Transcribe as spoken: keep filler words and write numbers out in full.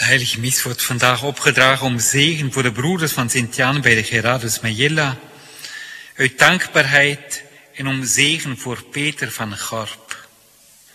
heilige mis wordt vandaag opgedragen om zegen voor de broeders van Sint-Jan bij de Gerardus Majella. Uit dankbaarheid en om zegen voor Peter van Gorp.